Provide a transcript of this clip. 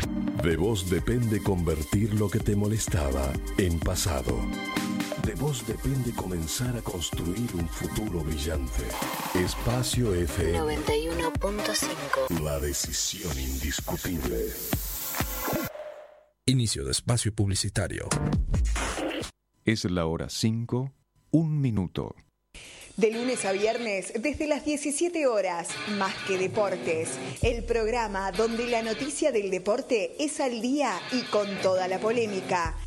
De vos depende convertir lo que te molestaba en pasado. De vos depende comenzar a construir un futuro brillante. Espacio FM 91.5. La decisión indiscutible. Inicio de espacio publicitario. Es la hora 5, 1 minuto. De lunes a viernes, desde las 17 horas, Más que Deportes, el programa donde la noticia del deporte es al día y con toda la polémica.